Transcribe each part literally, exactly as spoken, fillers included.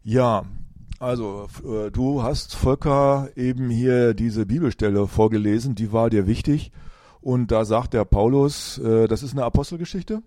Ja, also äh, du hast, Volker, eben hier diese Bibelstelle vorgelesen, die war dir wichtig. Und da sagt der Paulus, äh, das ist eine Apostelgeschichte.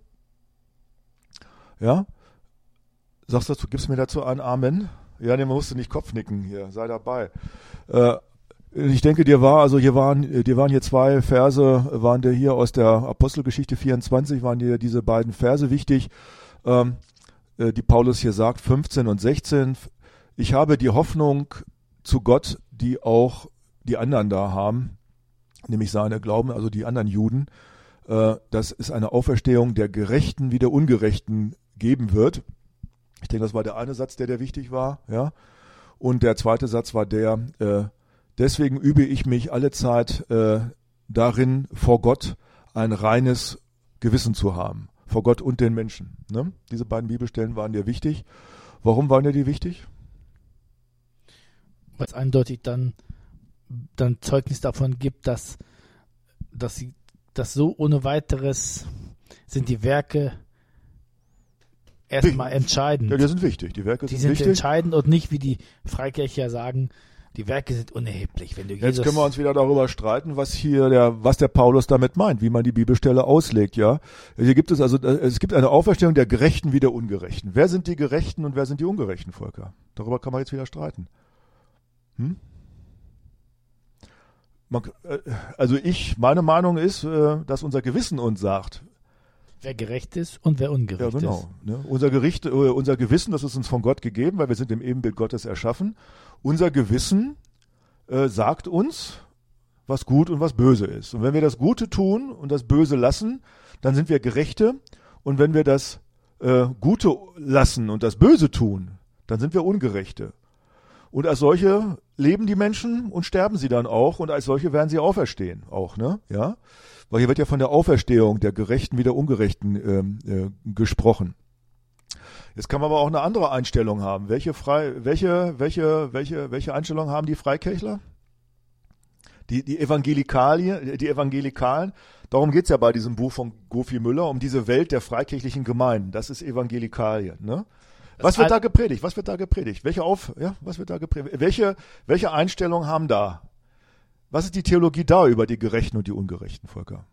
Ja? Sagst du, gibst mir dazu ein Amen? Ja, nee, man musste nicht Kopfnicken hier, sei dabei. Äh, ich denke, dir war, also hier waren, dir waren hier zwei Verse, waren dir hier aus der Apostelgeschichte vierundzwanzig, waren dir diese beiden Verse wichtig, ähm, äh, die Paulus hier sagt, fünfzehn und sechzehn. Ich habe die Hoffnung zu Gott, die auch die anderen da haben, nämlich seine Glauben, also die anderen Juden, äh, dass es eine Auferstehung der Gerechten wie der Ungerechten geben wird. Ich denke, das war der eine Satz, der der wichtig war, ja. Und der zweite Satz war der, äh, deswegen übe ich mich alle Zeit äh, darin, vor Gott ein reines Gewissen zu haben, vor Gott und den Menschen. Ne? Diese beiden Bibelstellen waren dir wichtig. Warum waren dir die wichtig? Weil es eindeutig dann, dann Zeugnis davon gibt, dass, dass, sie, dass so ohne weiteres sind die Werke erstmal entscheidend. Ja, die sind wichtig. Die Werke die sind, sind wichtig. entscheidend und nicht, wie die Freikircher sagen, die Werke sind unerheblich. Wenn du Jesus Jetzt können wir uns wieder darüber streiten, was hier der, was der Paulus damit meint, wie man die Bibelstelle auslegt, ja. Hier gibt es also, es gibt eine Auferstehung der Gerechten wie der Ungerechten. Wer sind die Gerechten und wer sind die Ungerechten, Volker? Darüber kann man jetzt wieder streiten. Hm? Man, also ich, meine Meinung ist, dass unser Gewissen uns sagt, wer gerecht ist und wer ungerecht ja, genau, ist. Ne? Unser Gericht, unser Gewissen, das ist uns von Gott gegeben, weil wir sind im Ebenbild Gottes erschaffen. Unser Gewissen äh, sagt uns, was gut und was böse ist. Und wenn wir das Gute tun und das Böse lassen, dann sind wir Gerechte. Und wenn wir das äh, Gute lassen und das Böse tun, dann sind wir Ungerechte. Und als solche leben die Menschen und sterben sie dann auch. Und als solche werden sie auferstehen auch, ne? Ja. Weil hier wird ja von der Auferstehung der Gerechten wie der Ungerechten ähm, äh, gesprochen. Jetzt kann man aber auch eine andere Einstellung haben. Welche frei, welche, welche, welche, welche Einstellung haben die Freikirchler? Die, die Evangelikalien, die Evangelikalen. Darum geht's ja bei diesem Buch von Gofi Müller, um diese Welt der freikirchlichen Gemeinden. Das ist Evangelikalien, ne? Was wird da gepredigt? Was wird da gepredigt? Welche auf, ja, was wird da gepredigt? Welche, welche Einstellung haben da? Was ist die Theologie da über die Gerechten und die Ungerechten, Volker?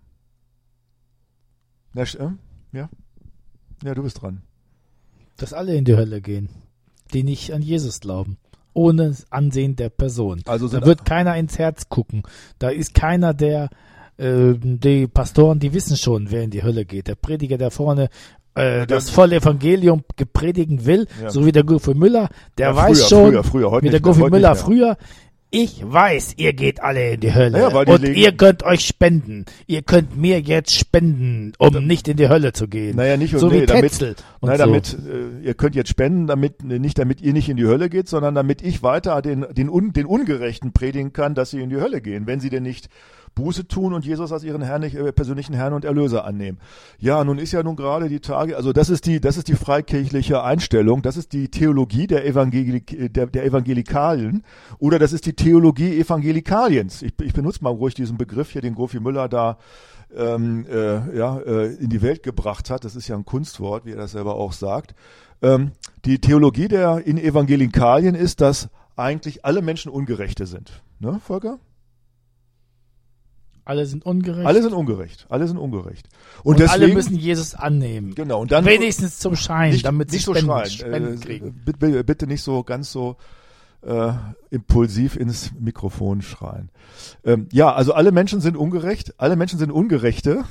Ja, ja, ja, du bist dran. Dass alle in die Hölle gehen, die nicht an Jesus glauben, ohne Ansehen der Person. Also da wird keiner ins Herz gucken. Da ist keiner, der, äh, die Pastoren, die wissen schon, wer in die Hölle geht. Der Prediger, der vorne äh, das volle Evangelium gepredigen will, ja. So wie der Gofi Müller, der ja, weiß früher, schon, früher, früher, heute wie der Gofi Müller früher, ich weiß, ihr geht alle in die Hölle, ja, und ihr könnt euch spenden. Ihr könnt mir jetzt spenden, um da, nicht in die Hölle zu gehen. Naja, nicht so nee, wie damit, Tetzel und nein, so. damit äh, ihr könnt jetzt spenden, damit nicht damit ihr nicht in die Hölle geht, sondern damit ich weiter den den un, den Ungerechten predigen kann, dass sie in die Hölle gehen, wenn sie denn nicht Buße tun und Jesus als ihren Herrn, äh, persönlichen Herrn und Erlöser annehmen. Ja, nun ist ja nun gerade die Tage, also das ist die, das ist die freikirchliche Einstellung, das ist die Theologie der, Evangelik, der, der Evangelikalen oder das ist die Theologie Evangelikaliens. Ich, ich benutze mal ruhig diesen Begriff hier, den Gofi Müller da ähm, äh, ja, äh, in die Welt gebracht hat. Das ist ja ein Kunstwort, wie er das selber auch sagt. Ähm, die Theologie der in Evangelikalien ist, dass eigentlich alle Menschen Ungerechte sind. Ne, Volker? Alle sind ungerecht. Alle sind ungerecht. Alle sind ungerecht. Und, und deswegen, alle müssen Jesus annehmen. Genau. Und dann wenigstens zum Schein, nicht, damit sie nicht Spenden, so schreien. Spenden äh, kriegen. Bitte, bitte nicht so ganz so äh, impulsiv ins Mikrofon schreien. Ähm, ja, also alle Menschen sind ungerecht. Alle Menschen sind Ungerechte.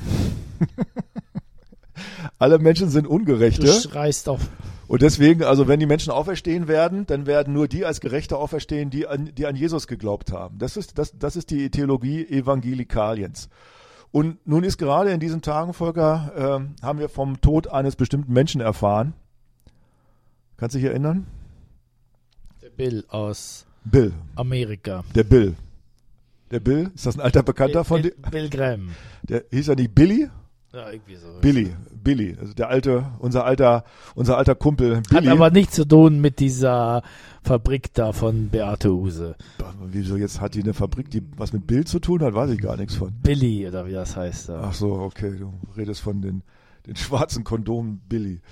Alle Menschen sind Ungerechte. Du schreist auf. Und deswegen, also wenn die Menschen auferstehen werden, dann werden nur die als Gerechte auferstehen, die an, die an Jesus geglaubt haben. Das ist, das, das ist die Theologie Evangelikaliens. Und nun ist gerade in diesen Tagen, Volker, äh, haben wir vom Tod eines bestimmten Menschen erfahren. Kannst du dich erinnern? Der Bill aus Bill. Amerika. Der Bill. Der Bill, ist das ein alter Bekannter Bill, von dir? Bill Graham. Der hieß ja nicht Billy? Ja, irgendwie so. Billy, Billy, also der alte, unser alter, unser alter Kumpel Billy. Hat aber nichts zu tun mit dieser Fabrik da von Beate Uhse. Wieso jetzt hat die eine Fabrik, die was mit Bill zu tun hat, weiß ich gar nichts von. Billy oder wie das heißt da. Ach so, okay, du redest von den, den schwarzen Kondomen Billy.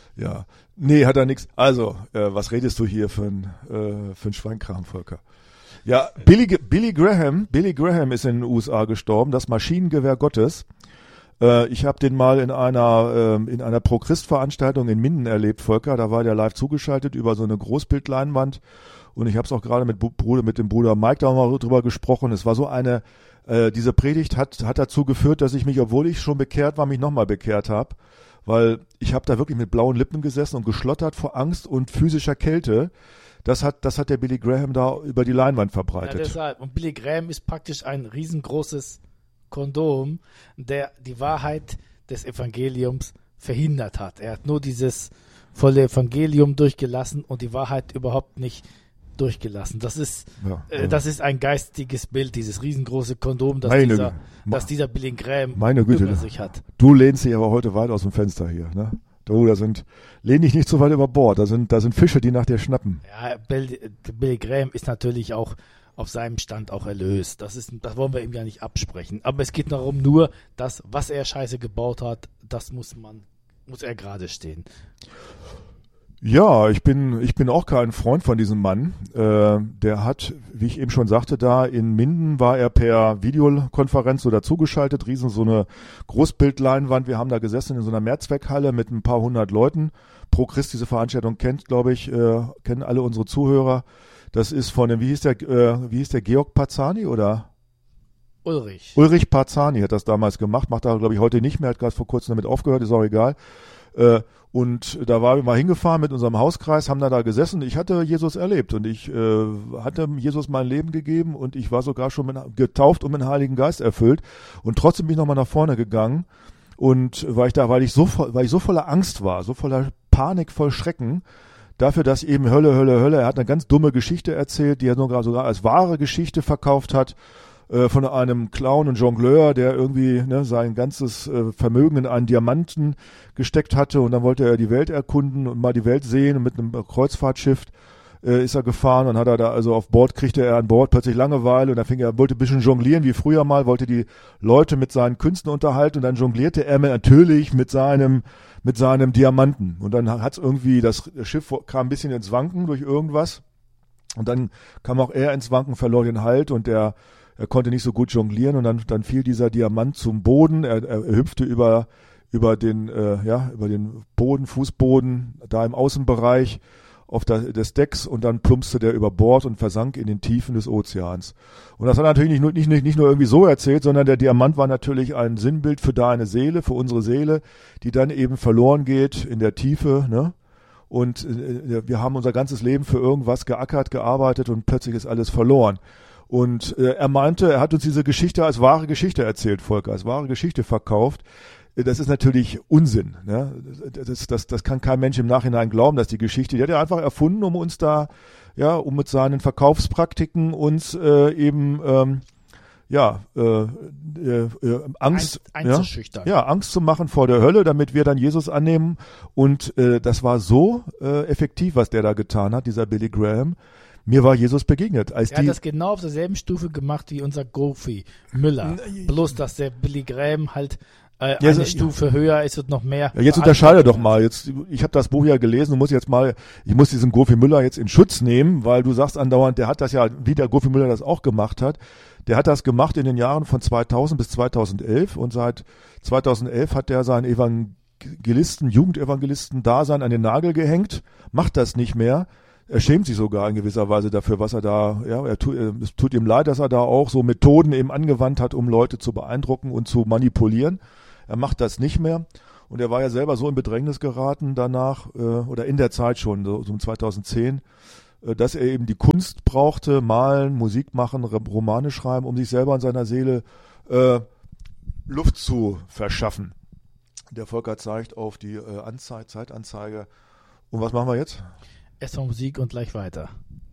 Ja, nee, hat er nichts. Also, äh, was redest du hier für ein, äh, für ein Schweinkram, Volker? Ja, Billy, Billy Graham, Billy Graham ist in den U S A gestorben, das Maschinengewehr Gottes. Äh, ich habe den mal in einer äh, in einer Pro-Christ-Veranstaltung in Minden erlebt, Volker. Da war der live zugeschaltet über so eine Großbildleinwand. Und ich habe es auch gerade mit, Bruder, mit dem Bruder Mike da mal drüber gesprochen. Es war so eine, äh, diese Predigt hat, hat dazu geführt, dass ich mich, obwohl ich schon bekehrt war, mich nochmal bekehrt habe. Weil ich habe da wirklich mit blauen Lippen gesessen und geschlottert vor Angst und physischer Kälte. Das hat, das hat der Billy Graham da über die Leinwand verbreitet. Ja, deshalb. Und Billy Graham ist praktisch ein riesengroßes Kondom, der die Wahrheit des Evangeliums verhindert hat. Er hat nur dieses volle Evangelium durchgelassen und die Wahrheit überhaupt nicht durchgelassen. Das ist, ja, äh, ja. das ist ein geistiges Bild, dieses riesengroße Kondom, das, meine, dieser, das dieser Billy Graham meine Güte, über sich hat. Du lehnst dich aber heute weit aus dem Fenster hier, ne? Du, da sind, lehn dich nicht so weit über Bord. Da sind, da sind Fische, die nach dir schnappen. Ja, Bill, Billy Graham ist natürlich auch auf seinem Stand auch erlöst. Das ist, das wollen wir ihm ja nicht absprechen. Aber es geht darum, nur, dass, was er Scheiße gebaut hat, das muss man, muss er gerade stehen. Ja, ich bin, ich bin auch kein Freund von diesem Mann. Äh, der hat, wie ich eben schon sagte, da in Minden war er per Videokonferenz so dazugeschaltet, riesen so eine Großbildleinwand. Wir haben da gesessen in so einer Mehrzweckhalle mit ein paar hundert Leuten. Pro Christ, diese Veranstaltung kennt, glaube ich, äh, kennen alle unsere Zuhörer. Das ist von dem, wie hieß der, äh, wie hieß der Georg Parzani oder? Ulrich. Ulrich Parzani hat das damals gemacht, macht da, glaube ich, heute nicht mehr, hat gerade vor kurzem damit aufgehört, ist auch egal. Äh, Und da waren wir mal hingefahren mit unserem Hauskreis, haben da da gesessen. Ich hatte Jesus erlebt und ich äh, hatte Jesus mein Leben gegeben und ich war sogar schon mit, getauft und mit dem Heiligen Geist erfüllt. Und trotzdem bin ich nochmal nach vorne gegangen. Und weil ich da, weil ich so, weil ich so voller Angst war, so voller Panik, voll Schrecken, dafür, dass eben Hölle, Hölle, Hölle, er hat eine ganz dumme Geschichte erzählt, die er sogar, sogar als wahre Geschichte verkauft hat. Von einem Clown und Jongleur, der irgendwie ne, sein ganzes äh, Vermögen in einen Diamanten gesteckt hatte und dann wollte er die Welt erkunden und mal die Welt sehen und mit einem Kreuzfahrtschiff äh, ist er gefahren und hat er da also auf Bord, kriegte er an Bord plötzlich Langeweile und dann fing er, wollte ein bisschen jonglieren wie früher mal, wollte die Leute mit seinen Künsten unterhalten und dann jonglierte er natürlich mit seinem mit seinem Diamanten und dann hat's irgendwie, das Schiff kam ein bisschen ins Wanken durch irgendwas und dann kam auch er ins Wanken, verlor den Halt und der Er konnte nicht so gut jonglieren und dann, dann fiel dieser Diamant zum Boden. Er, er, er hüpfte über, über den, äh, ja, über den Boden, Fußboden, da im Außenbereich auf der, des Decks und dann plumpste der über Bord und versank in den Tiefen des Ozeans. Und das hat er natürlich nicht nur, nicht, nicht, nicht nur irgendwie so erzählt, sondern der Diamant war natürlich ein Sinnbild für deine Seele, für unsere Seele, die dann eben verloren geht in der Tiefe, ne? Und äh, wir haben unser ganzes Leben für irgendwas geackert, gearbeitet und plötzlich ist alles verloren. Und äh, er meinte, er hat uns diese Geschichte als wahre Geschichte erzählt, Volker, als wahre Geschichte verkauft. Das ist natürlich Unsinn. Ne? Das, das, das kann kein Mensch im Nachhinein glauben, dass die Geschichte, die hat er einfach erfunden, um uns da, ja, um mit seinen Verkaufspraktiken uns äh, eben, ähm, ja, äh, äh, äh, Angst, Ein, einzuschüchtern. Ja, ja, Angst zu machen vor der Hölle, damit wir dann Jesus annehmen. Und äh, das war so äh, effektiv, was der da getan hat, dieser Billy Graham. Mir war Jesus begegnet. Als er die hat das genau auf derselben Stufe gemacht wie unser Goofy Müller. Bloß, dass der Billy Graham halt äh, ja, eine so, Stufe ja. höher ist und noch mehr. Ja, jetzt unterscheide doch mal. Jetzt, ich habe das Buch ja gelesen. Du musst jetzt mal, ich muss diesen Goofy Müller jetzt in Schutz nehmen, weil du sagst andauernd, der hat das ja, wie der Goofy Müller das auch gemacht hat. Der hat das gemacht in den Jahren von zweitausend bis zweitausendelf und seit zweitausendelf hat der seinen Evangelisten, Jugendevangelisten-Dasein an den Nagel gehängt, macht das nicht mehr. Er schämt sich sogar in gewisser Weise dafür, was er da, ja, er tut, es tut ihm leid, dass er da auch so Methoden eben angewandt hat, um Leute zu beeindrucken und zu manipulieren. Er macht das nicht mehr. Und er war ja selber so in Bedrängnis geraten danach, äh, oder in der Zeit schon, so, so um zweitausendzehn, äh, dass er eben die Kunst brauchte, malen, Musik machen, Romane schreiben, um sich selber in seiner Seele äh, Luft zu verschaffen. Der Volker zeigt auf die äh, Anzeige, Zeitanzeige. Und was machen wir jetzt? Erstmal Musik und gleich weiter.